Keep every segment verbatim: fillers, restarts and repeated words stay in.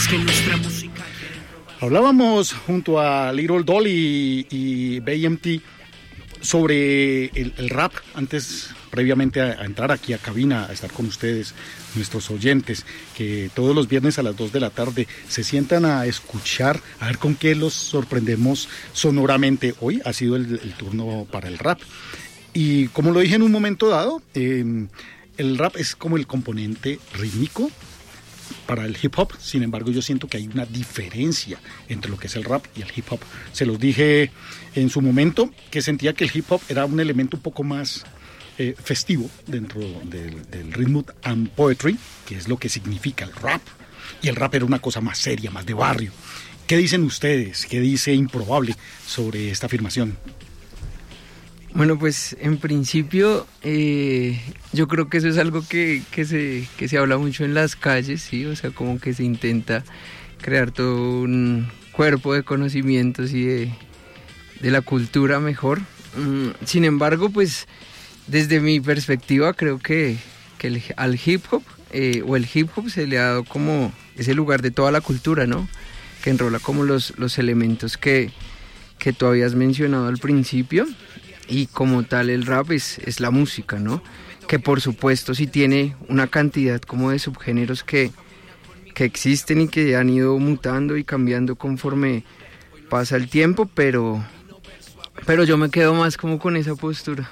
que nuestra música. Hablábamos junto a Little Dolly y, y B M T sobre el, el rap antes, previamente a, a entrar aquí a cabina, a estar con ustedes, nuestros oyentes, que todos los viernes a las dos de la tarde se sientan a escuchar, a ver con qué los sorprendemos sonoramente. Hoy ha sido el, el turno para el rap. Y como lo dije en un momento dado, eh, el rap es como el componente rítmico para el hip hop. Sin embargo, yo siento que hay una diferencia entre lo que es el rap y el hip hop. Se los dije en su momento que sentía que el hip hop era un elemento un poco más eh, festivo dentro del, del rhythm and poetry, que es lo que significa el rap. Y el rap era una cosa más seria, más de barrio. ¿Qué dicen ustedes? ¿Qué dice Improbable sobre esta afirmación? Bueno, pues en principio eh, yo creo que eso es algo que, que, se, que se habla mucho en las calles, ¿sí? O sea, como que se intenta crear todo un cuerpo de conocimientos y de, de la cultura mejor. Mm, sin embargo, pues desde mi perspectiva creo que, que el, al hip hop eh, o el hip hop se le ha dado como ese lugar de toda la cultura, ¿no? Que enrola como los, los elementos que, que tú habías mencionado al principio. Y como tal el rap es, es la música, ¿no? Que por supuesto sí tiene una cantidad como de subgéneros que, que existen y que han ido mutando y cambiando conforme pasa el tiempo, pero, pero yo me quedo más como con esa postura.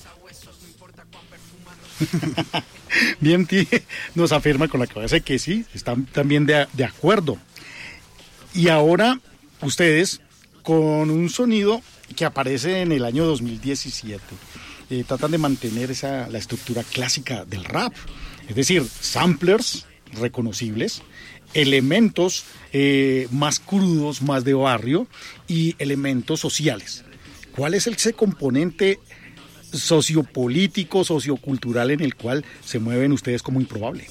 Bien, nos afirma con la cabeza que sí, están también de, de acuerdo. Y ahora ustedes con un sonido que aparece en el año dos mil diecisiete. Eh, tratan de mantener esa, la estructura clásica del rap, es decir, samplers reconocibles, elementos eh, más crudos, más de barrio y elementos sociales. ¿Cuál es ese componente sociopolítico, sociocultural en el cual se mueven ustedes como Improbable?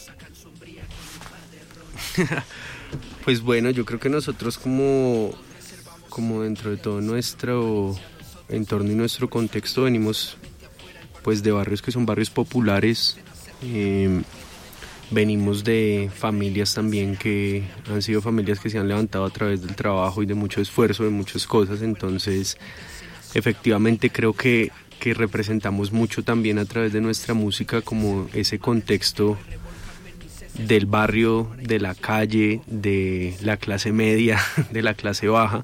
Pues bueno, yo creo que nosotros como... como dentro de todo nuestro entorno y nuestro contexto venimos pues de barrios que son barrios populares, eh, venimos de familias también que han sido familias que se han levantado a través del trabajo y de mucho esfuerzo, de muchas cosas, entonces efectivamente creo que, que representamos mucho también a través de nuestra música como ese contexto del barrio, de la calle, de la clase media, de la clase baja.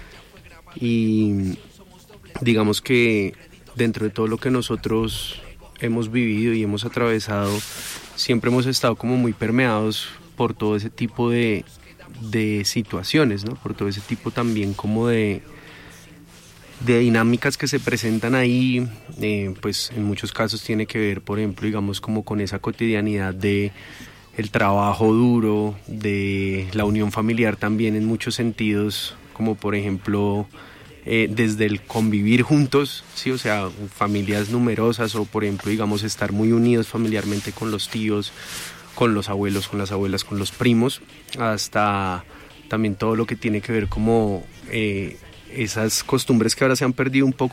Y digamos que dentro de todo lo que nosotros hemos vivido y hemos atravesado, siempre hemos estado como muy permeados por todo ese tipo de, de situaciones, ¿no? Por todo ese tipo también como de, de dinámicas que se presentan ahí, eh, pues en muchos casos tiene que ver, por ejemplo, digamos como con esa cotidianidad de el trabajo duro, de la unión familiar también en muchos sentidos, como por ejemplo eh, desde el convivir juntos, sí, o sea, familias numerosas o por ejemplo digamos estar muy unidos familiarmente con los tíos, con los abuelos, con las abuelas, con los primos, hasta también todo lo que tiene que ver como eh, esas costumbres que ahora se han perdido un poco